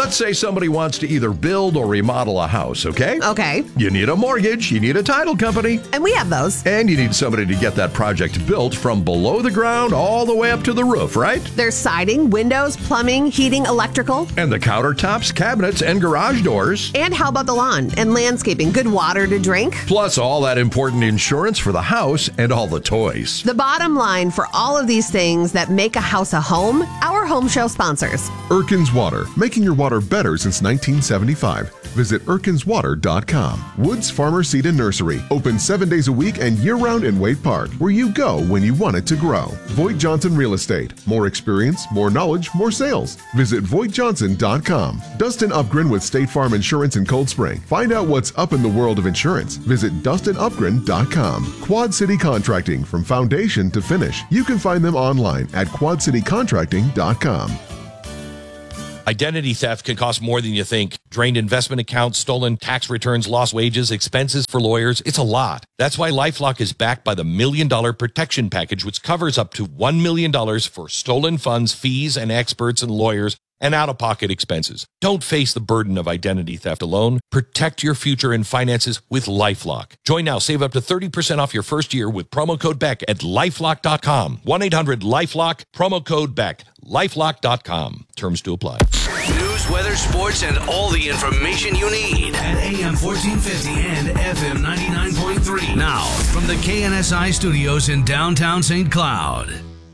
Let's say somebody wants to either build or remodel a house, okay? Okay. You need a mortgage, you need a title company. And we have those. And you need somebody to get that project built from below the ground all the way up to the roof, right? There's siding, windows, plumbing, heating, electrical. And the countertops, cabinets, and garage doors. And how about the lawn and landscaping? Good water to drink. Plus all that important insurance for the house and all the toys. The bottom line for all of these things that make a house a home, our home show sponsors. Erkins Water, making your water better since 1975. Visit erkinswater.com. Woods Farmer Seed and Nursery, open 7 days a week and year-round in Wade Park, where you go when you want it to grow. Voigt Johnson Real Estate, more experience, more knowledge, more sales. Visit voigtjohnson.com. Dustin Upgren with State Farm Insurance in Cold Spring. Find out what's up in the world of insurance. Visit dustinupgren.com. Quad City Contracting, from foundation to finish. You can find them online at quadcitycontracting.com. Identity theft can cost more than you think. Drained investment accounts, stolen tax returns, lost wages, expenses for lawyers. It's a lot. That's why LifeLock is backed by the $1 Million Protection Package, which covers up to $1 million for stolen funds, fees, and experts and lawyers, and out-of-pocket expenses. Don't face the burden of identity theft alone. Protect your future and finances with LifeLock. Join now. Save up to 30% off your first year with promo code BECK at LifeLock.com. 1-800-LifeLock, promo code BECK. LifeLock.com. Terms to apply. News, weather, sports, and all the information you need at AM 1450 and FM 99.3. Now, from the KNSI studios in downtown St. Cloud.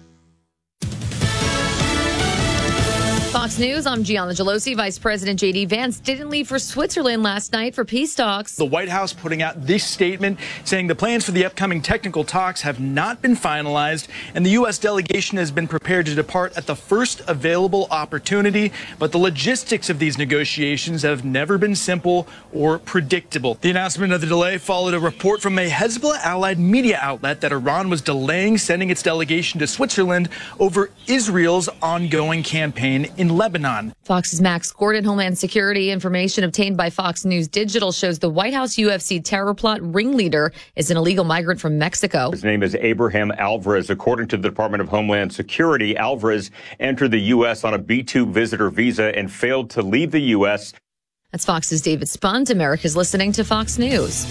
Fox News, I'm Gianna Gelosi. Vice President J.D. Vance didn't leave for Switzerland last night for peace talks. The White House putting out this statement saying the plans for the upcoming technical talks have not been finalized, and the U.S. delegation has been prepared to depart at the first available opportunity. But the logistics of these negotiations have never been simple or predictable. The announcement of the delay followed a report from a Hezbollah-allied media outlet that Iran was delaying sending its delegation to Switzerland over Israel's ongoing campaign in Lebanon. Fox's Max Gordon. Homeland Security information obtained by Fox News Digital shows the White House UFC terror plot ringleader is an illegal migrant from Mexico. His name is Abraham Alvarez. According to the Department of Homeland Security, Alvarez entered the U.S. on a B-2 visitor visa and failed to leave the U.S. That's Fox's David Spunt. America's listening to Fox News.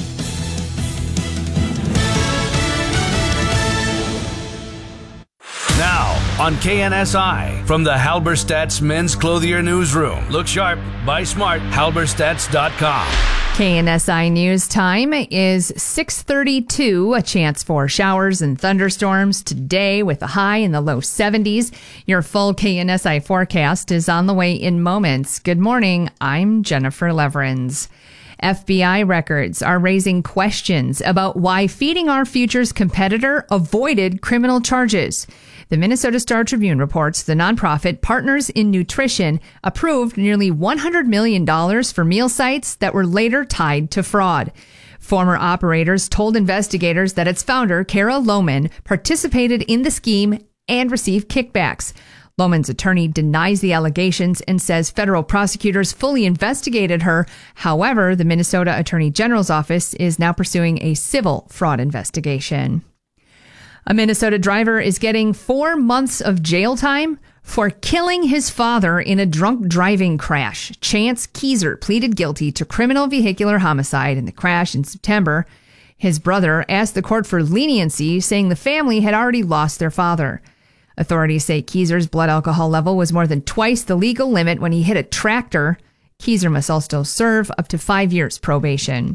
Now, on KNSI, from the Halberstadt's Men's Clothier Newsroom. Look sharp, buy smart, halberstadts.com. KNSI News time is 6:32. A chance for showers and thunderstorms today with a high in the low 70s. Your full KNSI forecast is on the way in moments. Good morning. I'm Jennifer Leverins. FBI records are raising questions about why Feeding Our Future's competitor avoided criminal charges. The Minnesota Star-Tribune reports the nonprofit Partners in Nutrition approved nearly $100 million for meal sites that were later tied to fraud. Former operators told investigators that its founder, Kara Lohman, participated in the scheme and received kickbacks. Lohman's attorney denies the allegations and says federal prosecutors fully investigated her. However, the Minnesota Attorney General's office is now pursuing a civil fraud investigation. A Minnesota driver is getting 4 months of jail time for killing his father in a drunk driving crash. Chance Keyser pleaded guilty to criminal vehicular homicide in the crash in September. His brother asked the court for leniency, saying the family had already lost their father. Authorities say Keyser's blood alcohol level was more than twice the legal limit when he hit a tractor. Keyser must also serve up to 5 years probation.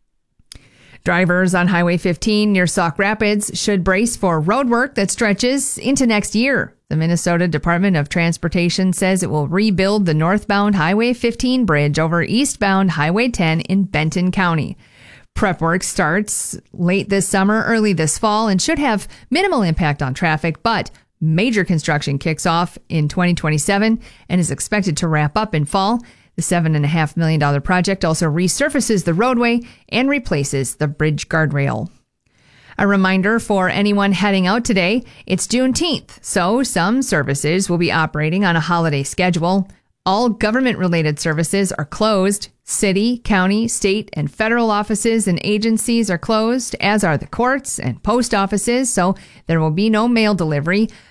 Drivers on Highway 15 near Sauk Rapids should brace for road work that stretches into next year. The Minnesota Department of Transportation says it will rebuild the northbound Highway 15 bridge over eastbound Highway 10 in Benton County. Prep work starts late this summer, early this fall, and should have minimal impact on traffic, but major construction kicks off in 2027 and is expected to wrap up in fall. The $7.5 million project also resurfaces the roadway and replaces the bridge guardrail. A reminder for anyone heading out today, it's Juneteenth, so some services will be operating on a holiday schedule. All government-related services are closed. City, county, state, and federal offices and agencies are closed, as are the courts and post offices, so there will be no mail delivery.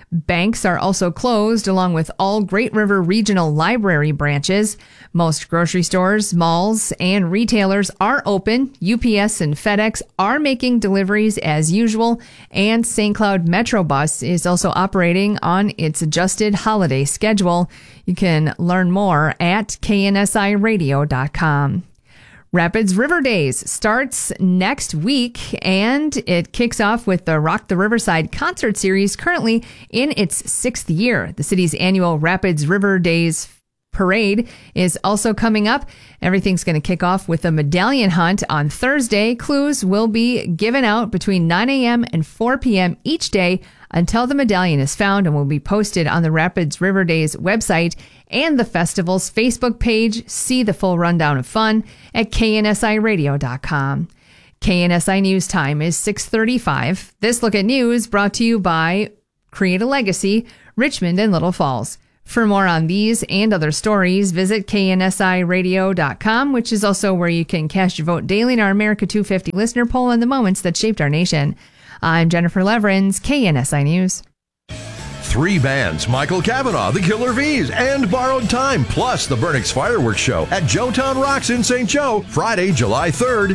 Banks are also closed, along with all Great River Regional Library branches. Most grocery stores, malls, and retailers are open. UPS and FedEx are making deliveries as usual, and St. Cloud Metrobus is also operating on its adjusted holiday schedule. You can learn more at knsiradio.com. Rapids River Days starts next week, and it kicks off with the Rock the Riverside concert series, currently in its 6th year. The city's annual Rapids River Days parade is also coming up. Everything's going to kick off with a medallion hunt on Thursday. Clues will be given out between 9 a.m. and 4 p.m. each day until the medallion is found, and will be posted on the Rapids River Days website and the festival's Facebook page. See the full rundown of fun at knsiradio.com. KNSI News Time is 6:35. This look at news brought to you by Create a Legacy, Richmond and Little Falls. For more on these and other stories, visit knsiradio.com, which is also where you can cast your vote daily in our America 250 listener poll on the moments that shaped our nation. I'm Jennifer Leverins, KNSI News. 3 bands, Michael Cavanaugh, the Killer V's, and Borrowed Time, plus the Burnix Fireworks Show at Joetown Rocks in St. Joe, Friday, July 3rd.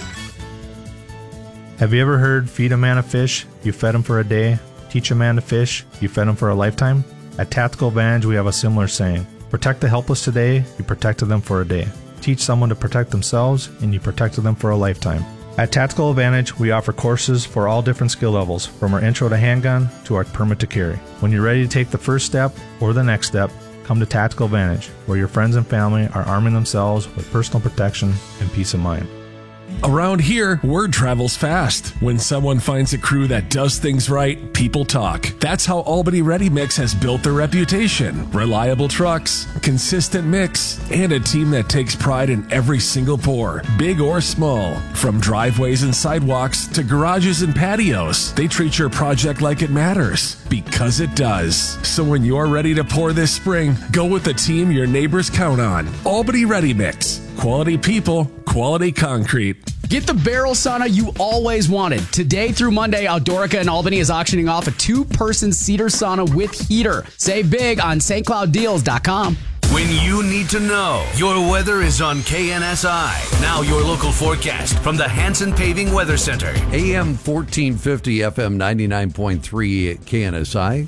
Have you ever heard, feed a man a fish, you fed him for a day? Teach a man to fish, you fed him for a lifetime? At Tactical Advantage, we have a similar saying. Protect the helpless today, you protected them for a day. Teach someone to protect themselves, and you protected them for a lifetime. At Tactical Advantage, we offer courses for all different skill levels, from our intro to handgun to our permit to carry. When you're ready to take the first step or the next step, come to Tactical Advantage, where your friends and family are arming themselves with personal protection and peace of mind. Around here, word travels fast. When someone finds a crew that does things right, people talk. That's how Albany Ready Mix has built their reputation. Reliable trucks, consistent mix, and a team that takes pride in every single pour, big or small. From driveways and sidewalks to garages and patios, they treat your project like it matters, because it does. So when you're ready to pour this spring, go with the team your neighbors count on. Albany Ready Mix. Quality people, quality concrete. Get the barrel sauna you always wanted. Today through Monday, Outdoorica in Albany is auctioning off a 2-person cedar sauna with heater. Save big on stclouddeals.com. When you need to know, your weather is on KNSI. Now your local forecast from the Hanson Paving Weather Center. AM 1450, FM 99.3 at KNSI.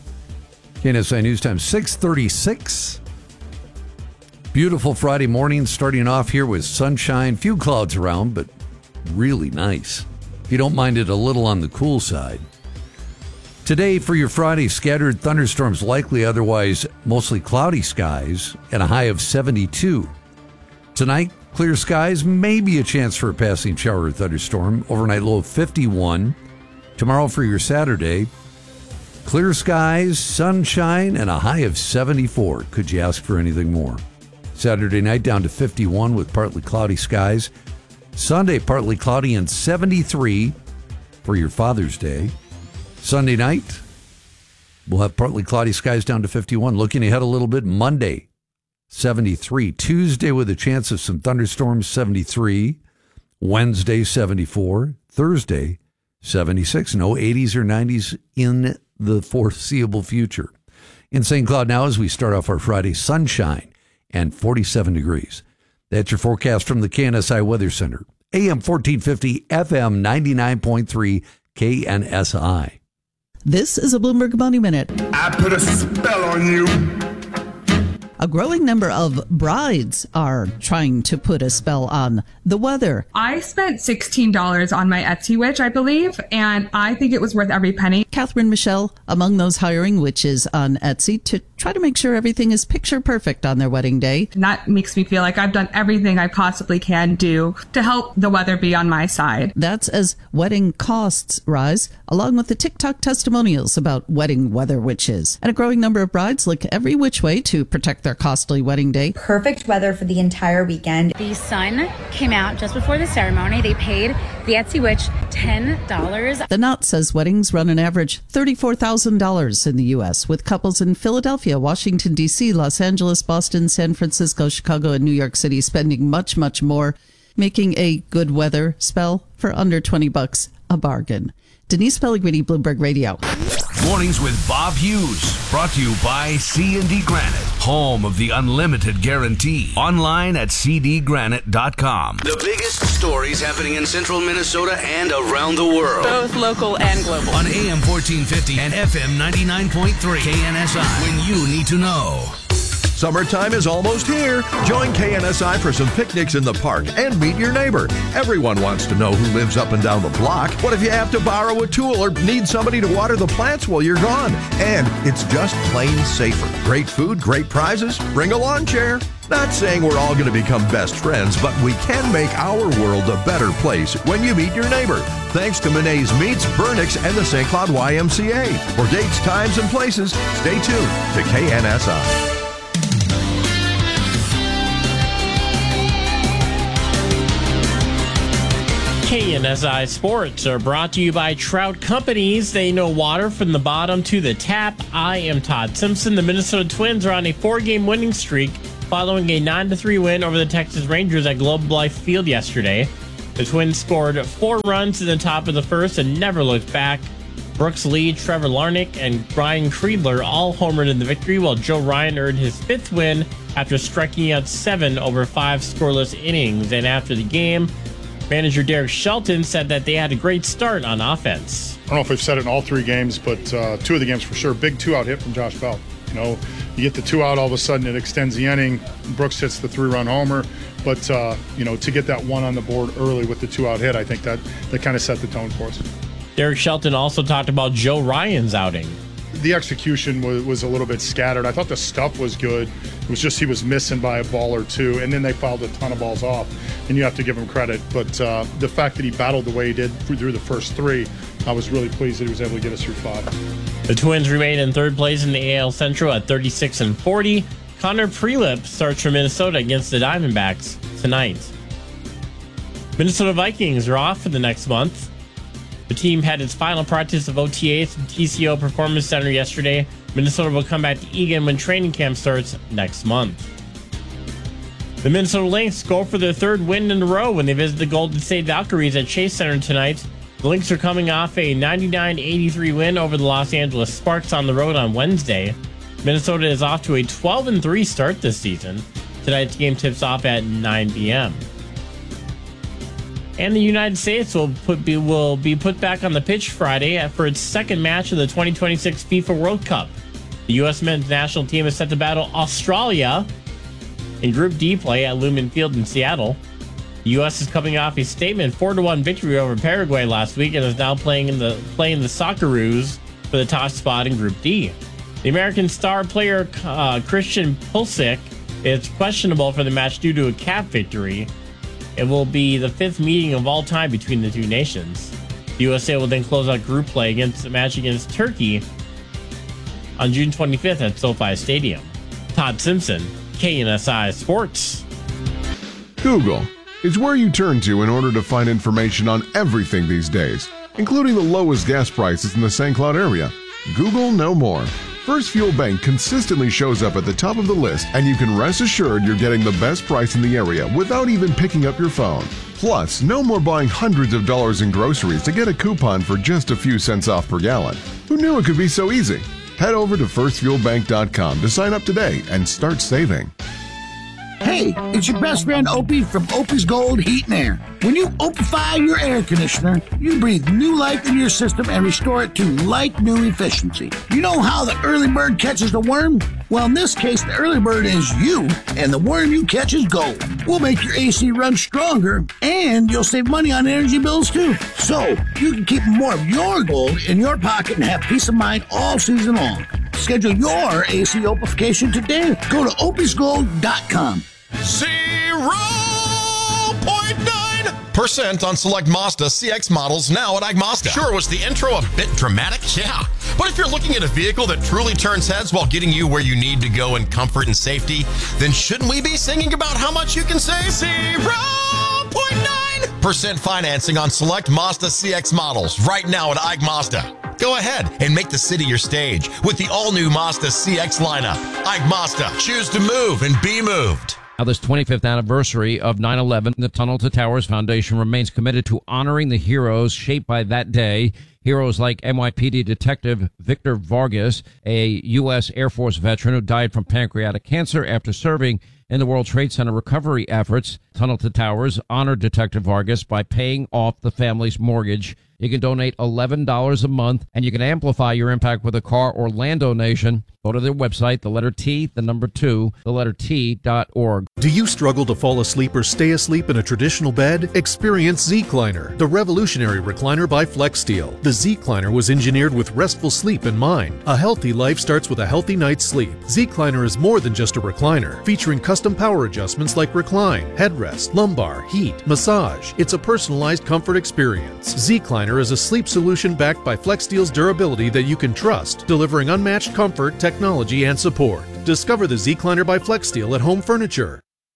KNSI News Time, 6:36. Beautiful Friday morning, starting off here with sunshine. Few clouds around, but really nice. If you don't mind it a little on the cool side. Today for your Friday, scattered thunderstorms likely, otherwise mostly cloudy skies, and a high of 72. Tonight, clear skies, maybe a chance for a passing shower or thunderstorm. Overnight low of 51. Tomorrow for your Saturday, clear skies, sunshine, and a high of 74. Could you ask for anything more? Saturday night down to 51 with partly cloudy skies. Sunday, partly cloudy and 73 for your Father's Day. Sunday night, we'll have partly cloudy skies down to 51. Looking ahead a little bit, Monday, 73. Tuesday with a chance of some thunderstorms, 73. Wednesday, 74. Thursday, 76. No 80s or 90s in the foreseeable future. In St. Cloud now, as we start off our Friday, sunshine and 47 degrees. That's your forecast from the KNSI Weather Center. AM 1450, FM 99.3, KNSI. This is a Bloomberg Money Minute. I put a spell on you. A growing number of brides are trying to put a spell on the weather. I spent $16 on my Etsy witch, I believe, and I think it was worth every penny. Catherine Michelle, among those hiring witches on Etsy to try to make sure everything is picture perfect on their wedding day. And that makes me feel like I've done everything I possibly can do to help the weather be on my side. That's as wedding costs rise, along with the TikTok testimonials about wedding weather witches. And a growing number of brides look every which way to protect their costly wedding day. Perfect weather for the entire weekend. The sun came out just before the ceremony. They paid the Etsy witch $10. The Knot says weddings run an average $34,000 in the U.S., with couples in Philadelphia, Washington, D.C., Los Angeles, Boston, San Francisco, Chicago, and New York City spending much, much more, making a good weather spell for under $20 a bargain. Denise Pellegrini, Bloomberg Radio. Mornings with Bob Hughes. Brought to you by C&D Granite, home of the unlimited guarantee. Online at cdgranite.com. The biggest stories happening in central Minnesota and around the world. Both local and global. On AM 1450 and FM 99.3 KNSI. When you need to know. Summertime is almost here. Join KNSI for some picnics in the park and meet your neighbor. Everyone wants to know who lives up and down the block. What if you have to borrow a tool or need somebody to water the plants while you're gone? And it's just plain safer. Great food, great prizes. Bring a lawn chair. Not saying we're all going to become best friends, but we can make our world a better place when you meet your neighbor. Thanks to Monet's Meats, Burnix, and the St. Cloud YMCA. For dates, times, and places, stay tuned to KNSI. KNSI Sports are brought to you by Trout Companies. They know water from the bottom to the tap. I am Todd Simpson. The Minnesota Twins are on a 4-game winning streak following a 9-3 win over the Texas Rangers at Globe Life Field yesterday. The Twins scored 4 runs in the top of the first and never looked back. Brooks Lee, Trevor Larnach, and Brian Kriedler all homered in the victory, while Joe Ryan earned his 5th win after striking out 7 over 5 scoreless innings. And after the game, manager Derek Shelton said that they had a great start on offense. I don't know if we've said it in all 3 games, but 2 of the games for sure. Big 2-out hit from Josh Bell. You know, you get the 2 out, all of a sudden it extends the inning. Brooks hits the 3-run homer. But, you know, to get that 1 on the board early with the 2-out hit, I think that kind of set the tone for us. Derek Shelton also talked about Joe Ryan's outing. The execution was a little bit scattered. I thought the stuff was good. It was just he was missing by a ball or 2, and then they fouled a ton of balls off, and you have to give him credit. But the fact that he battled the way he did through the first 3, I was really pleased that he was able to get us through 5. The Twins remain in 3rd place in the AL Central at 36-40. Connor Prelip starts for Minnesota against the Diamondbacks tonight. Minnesota Vikings are off for the next month. The team had its final practice of OTAs at TCO Performance Center yesterday. Minnesota will come back to Eagan when training camp starts next month. The Minnesota Lynx go for their 3rd win in a row when they visit the Golden State Valkyries at Chase Center tonight. The Lynx are coming off a 99-83 win over the Los Angeles Sparks on the road on Wednesday. Minnesota is off to a 12-3 start this season. Tonight's game tips off at 9 p.m. And the United States will be put back on the pitch Friday for its 2nd match of the 2026 FIFA World Cup. The U.S. men's national team is set to battle Australia in Group D play at Lumen Field in Seattle. The U.S. is coming off a statement 4-1 victory over Paraguay last week and is now playing the Socceroos for the top spot in Group D. The American star player Christian Pulisic is questionable for the match due to a calf victory. It will be the 5th meeting of all time between the two nations. The USA will then close out group play against a match against Turkey on June 25th at SoFi Stadium. Todd Simpson, KNSI Sports. Google is where you turn to in order to find information on everything these days, including the lowest gas prices in the St. Cloud area. Google no more. First Fuel Bank consistently shows up at the top of the list, and you can rest assured you're getting the best price in the area without even picking up your phone. Plus, no more buying hundreds of dollars in groceries to get a coupon for just a few cents off per gallon. Who knew it could be so easy? Head over to firstfuelbank.com to sign up today and start saving. Hey, it's your best friend Opie from Opie's Gold Heat and Air. When you Opify your air conditioner, you breathe new life into your system and restore it to like-new efficiency. You know how the early bird catches the worm? Well, in this case, the early bird is you, and the worm you catch is gold. We'll make your AC run stronger, and you'll save money on energy bills, too. So, you can keep more of your gold in your pocket and have peace of mind all season long. Schedule your AC Opification today. Go to opisgold.com. 0.9% on select Mazda CX models now at Agmazda. Sure, was the intro a bit dramatic? Yeah. But if you're looking at a vehicle that truly turns heads while getting you where you need to go in comfort and safety, then shouldn't we be singing about how much you can save? 0.9% financing on select Mazda CX models right now at Agmazda. Go ahead and make the city your stage with the all-new Mazda CX lineup. Agmazda. Choose to move and be moved. Now, this 25th anniversary of 9/11, the Tunnel to Towers Foundation remains committed to honoring the heroes shaped by that day. Heroes like NYPD Detective Victor Vargas, a U.S. Air Force veteran who died from pancreatic cancer after serving in the World Trade Center recovery efforts. Tunnel to Towers honored Detective Vargas by paying off the family's mortgage. You can donate $11 a month, and you can amplify your impact with a car or land donation. Go to their website, the letter T, the number 2, the letter T.org. Do you struggle to fall asleep or stay asleep in a traditional bed? Experience Zecliner, the revolutionary recliner by FlexSteel. The Zecliner was engineered with restful sleep in mind. A healthy life starts with a healthy night's sleep. Zecliner is more than just a recliner, featuring custom power adjustments like recline, headrest, lumbar, heat, massage. It's a personalized comfort experience. Zecliner is a sleep solution backed by FlexSteel's durability that you can trust, delivering unmatched comfort, technology, and support. Discover the Zecliner by FlexSteel at Home Furniture.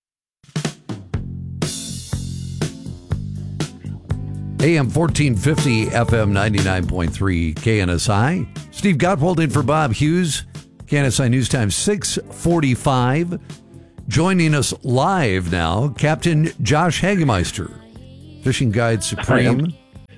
AM 1450, FM 99.3, KNSI. Steve Gottwald in for Bob Hughes. KNSI News Time 6:45. Joining us live now, Captain Josh Hagemeister, Fishing Guide Supreme.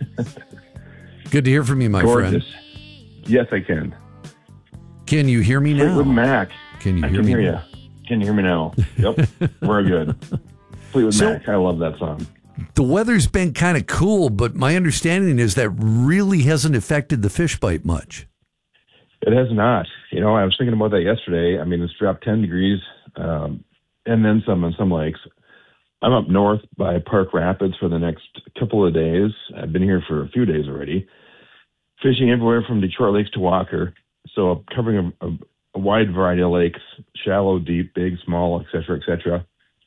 Good to hear from you, my friend. Yes, I can. Can you hear me now? Fleetwood Mac. Can you hear me? me? You. Can you hear me now? Yep, we're good. Fleetwood Mac. I love that song. The weather's been kind of cool, but my understanding is that really hasn't affected the fish bite much. It has not. You know, I was thinking about that yesterday. I mean, it's dropped 10 degrees and then some on some lakes. I'm up north by Park Rapids for the next couple of days. I've been here for a few days already, fishing everywhere from Detroit Lakes to Walker. So I'm covering a wide variety of lakes, shallow, deep, big, small, et cetera,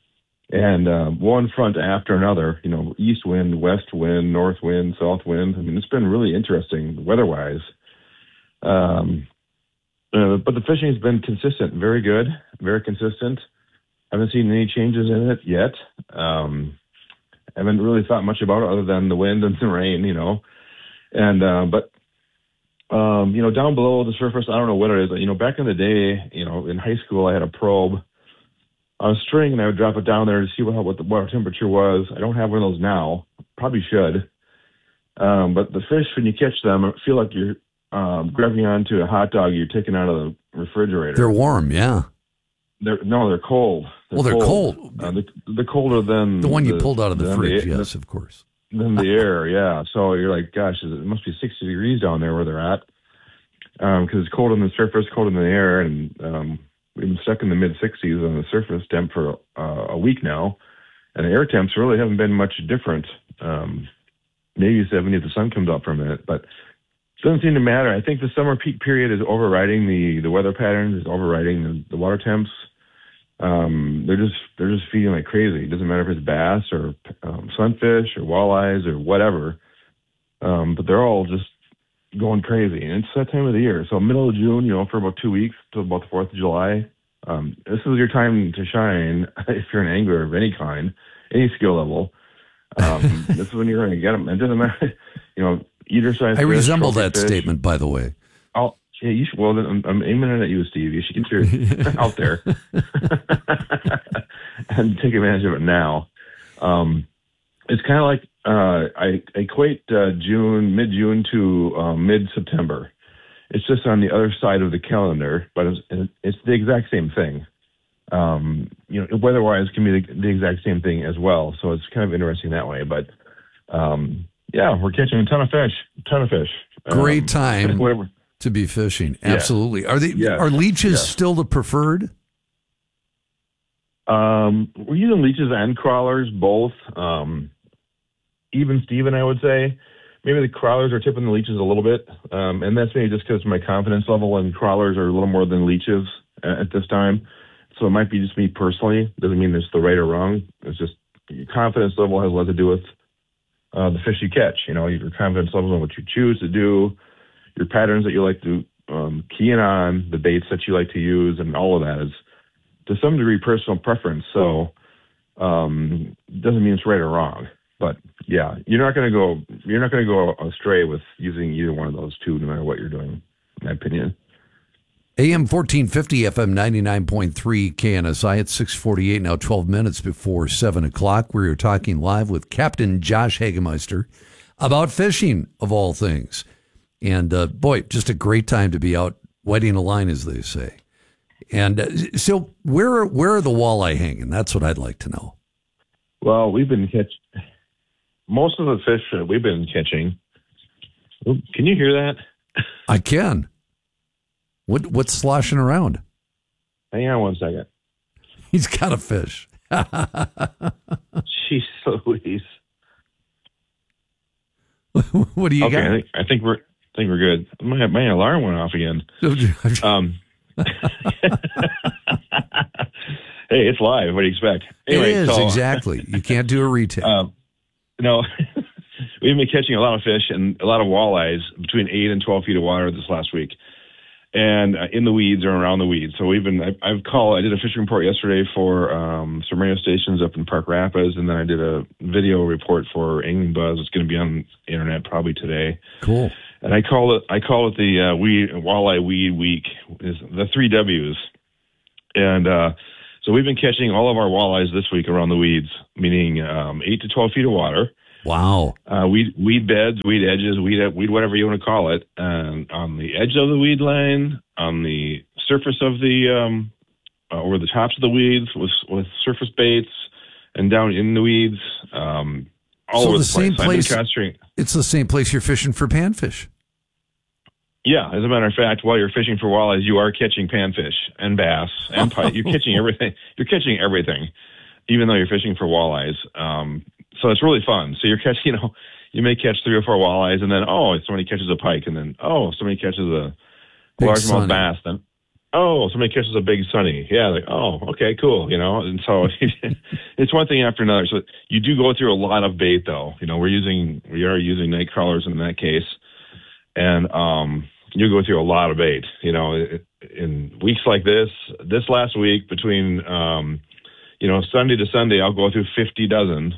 and one front after another, you know, east wind, west wind, north wind, south wind. I mean, it's been really interesting weather-wise. But the fishing has been consistent, very good, very consistent. I haven't seen any changes in it yet. I haven't really thought much about it other than the wind and the rain, you know. And you know, down below the surface, I don't know what it is. You know, back in the day, you know, in high school, I had a probe on a string, and I would drop it down there to see what our temperature was. I don't have one of those now. Probably should. But the fish, when you catch them, feel like you're grabbing onto a hot dog you're taking out of the refrigerator. They're warm, yeah. They're cold. They're cold. They're colder than the one you pulled out of the fridge. Yes, of course. Than the air, yeah. So you're like, gosh, it must be 60 degrees down there where they're at, because it's cold on the surface, cold in the air, and we've been stuck in the mid 60s on the surface temp for a week now, and the air temps really haven't been much different. Maybe 70 if the sun comes out for a minute, but it doesn't seem to matter. I think the summer peak period is overriding the weather patterns, is overriding the water temps. They're just feeding like crazy. It doesn't matter if it's bass or sunfish or walleyes or whatever, but they're all just going crazy. And it's that time of the year. So middle of June, you know, for about 2 weeks till about the 4th of July, this is your time to shine if you're an angler of any kind, any skill level. This is when you're going to get them. It doesn't matter, you know, either side. I resemble that statement, by the way. Yeah, you should. Well, I'm aiming it at you, Steve. You should get your out there and take advantage of it now. It's kind of like I equate mid-June to mid-September. It's just on the other side of the calendar, but it's the exact same thing. You know, weather-wise, can be the exact same thing as well. So it's kind of interesting that way. But yeah, we're catching a ton of fish. Great time to be fishing. Absolutely. Yeah. Are leeches still the preferred? We're using leeches and crawlers, both. Even Steven, I would say. Maybe the crawlers are tipping the leeches a little bit. And that's maybe just because my confidence level in crawlers are a little more than leeches at this time. So it might be just me personally. Doesn't mean it's the right or wrong. It's just your confidence level has a lot to do with the fish you catch. You know, your confidence level on what you choose to do, your patterns that you like to key in on, the baits that you like to use, and all of that is to some degree personal preference. So it doesn't mean it's right or wrong. But yeah, you're not going to go astray with using either one of those two, no matter what you're doing, in my opinion. AM 1450, FM 99.3 KNSI at 6:48, now 12 minutes before 7 o'clock. We are talking live with Captain Josh Hagemeister about fishing, of all things. And, boy, just a great time to be out wetting a line, as they say. And so where are the walleye hanging? That's what I'd like to know. Well, we've been catching most of the fish that we've been catching. Can you hear that? I can. What's sloshing around? Hang on one second. He's got a fish. Jeez Louise. What do you got? I think we're good. My alarm went off again. Hey, it's live. What do you expect? Anyway, it is, exactly. You can't do a retake. No, we've been catching a lot of fish and a lot of walleyes between 8 and 12 feet of water this last week, and in the weeds or around the weeds. So I did a fishing report yesterday for some radio stations up in Park Rapids, and then I did a video report for Angling Buzz. It's going to be on the internet probably today. Cool. And I call it the Walleye Weed Week, is the 3 W's. And so we've been catching all of our walleyes this week around the weeds, meaning 8 to 12 feet of water. Wow. Weed beds, weed edges, weed whatever you want to call it, on the edge of the weed line, on the surface of the over the tops of the weeds with surface baits, and down in the weeds. All over the same place. Casting. It's the same place you're fishing for panfish. Yeah, as a matter of fact, while you're fishing for walleyes, you are catching panfish and bass and pike. You're catching everything. You're catching everything, even though you're fishing for walleyes. So it's really fun. So you're catching, you may catch 3 or 4 walleyes, and then somebody catches a pike, and then somebody catches a largemouth bass, then somebody catches a big sunny. Yeah, like okay, cool, And so it's one thing after another. So you do go through a lot of bait, though. We are using night crawlers in that case. And you go through a lot of bait, in weeks like this last week between, Sunday to Sunday, I'll go through 50 dozen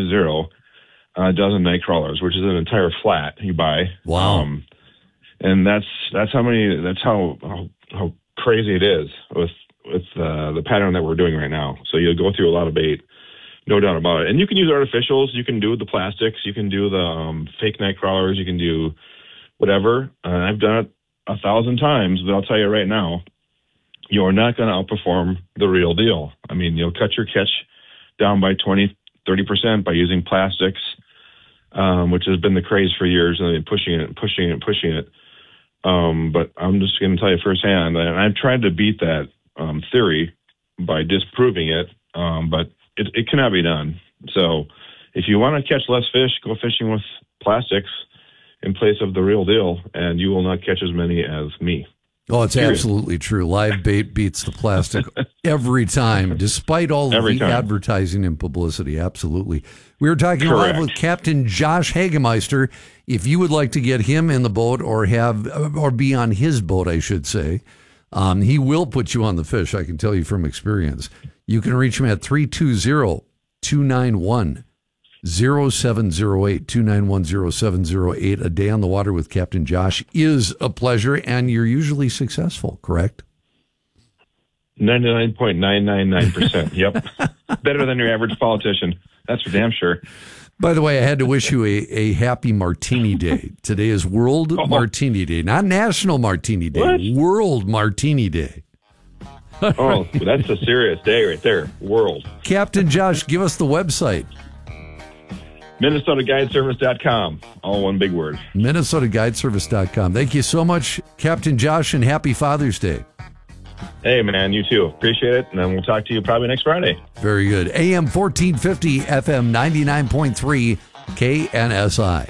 night crawlers, which is an entire flat you buy. Wow. And that's how crazy it is with the pattern that we're doing right now. So you'll go through a lot of bait, no doubt about it. And you can use artificials. You can do the plastics. You can do the fake night crawlers. You can do whatever. I've done it 1,000 times, but I'll tell you right now, you're not going to outperform the real deal. I mean, you'll cut your catch down by 20, 30% by using plastics, which has been the craze for years, and pushing it. But I'm just going to tell you firsthand, and I've tried to beat that theory by disproving it, but it cannot be done. So if you want to catch less fish, go fishing with plastics in place of the real deal, and you will not catch as many as me. Oh, it's absolutely true. Live bait beats the plastic every time, despite all the advertising and publicity. Absolutely. We were talking live with Captain Josh Hagemeister. If you would like to get him in the boat or be on his boat, I should say, he will put you on the fish. I can tell you from experience. You can reach him at 320-291-0708, 291-0708. A day on the water with Captain Josh is a pleasure, and you're usually successful, correct? 99.999%. Yep. Better than your average politician. That's for damn sure. By the way, I had to wish you a happy Martini Day. Today is World Martini Day, not National Martini Day. What? World Martini Day. That's a serious day right there. World. Captain Josh, give us the website. MinnesotaGuideservice.com. All one big word. MinnesotaGuideservice.com. Thank you so much, Captain Josh, and happy Father's Day. Hey, man, you too. Appreciate it. And then we'll talk to you probably next Friday. Very good. AM 1450, FM 99.3, KNSI.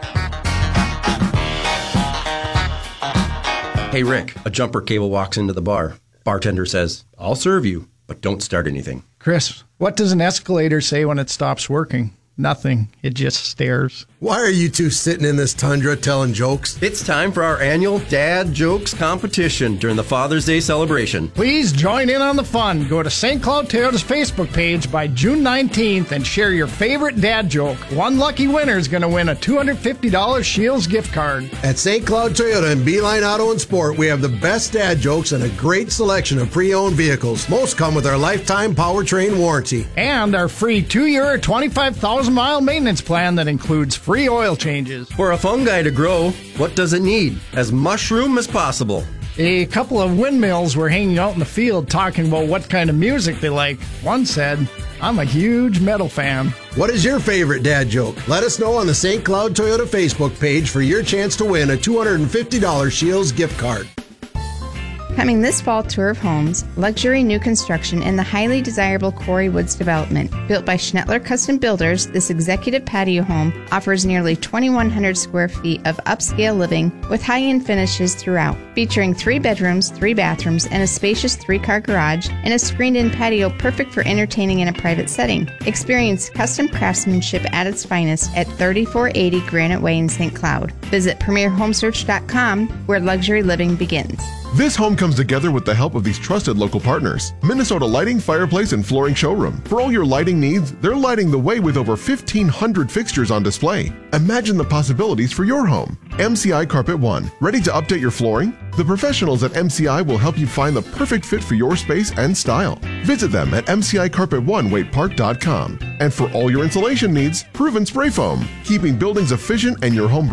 Hey, Rick, a jumper cable walks into the bar. Bartender says, "I'll serve you, but don't start anything." Chris, what does an escalator say when it stops working? Nothing. It just stares. Why are you two sitting in this tundra telling jokes? It's time for our annual Dad Jokes competition during the Father's Day celebration. Please join in on the fun. Go to St. Cloud Toyota's Facebook page by June 19th and share your favorite dad joke. One lucky winner is going to win a $250 Shields gift card. At St. Cloud Toyota and Beeline Auto and Sport, we have the best dad jokes and a great selection of pre-owned vehicles. Most come with our lifetime powertrain warranty. And our free 2-year, 25,000-mile maintenance plan that includes free oil changes. For a fungi to grow, what does it need? As mushroom as possible. A couple of windmills were hanging out in the field talking about what kind of music they like. One said, "I'm a huge metal fan." What is your favorite dad joke? Let us know on the St. Cloud Toyota Facebook page for your chance to win a $250 Shields gift card. Coming this fall, tour of homes, luxury new construction in the highly desirable Quarry Woods development. Built by Schnettler Custom Builders, this executive patio home offers nearly 2,100 square feet of upscale living with high-end finishes throughout. Featuring 3 bedrooms, 3 bathrooms, and a spacious 3-car garage, and a screened-in patio perfect for entertaining in a private setting. Experience custom craftsmanship at its finest at 3480 Granite Way in St. Cloud. Visit PremierHomesearch.com, where luxury living begins. This home comes together with the help of these trusted local partners. Minnesota Lighting, Fireplace, and Flooring Showroom. For all your lighting needs, they're lighting the way with over 1,500 fixtures on display. Imagine the possibilities for your home. MCI Carpet One. Ready to update your flooring? The professionals at MCI will help you find the perfect fit for your space and style. Visit them at mcicarpet1waitepark.com. And for all your insulation needs, Proven Spray Foam. Keeping buildings efficient and your home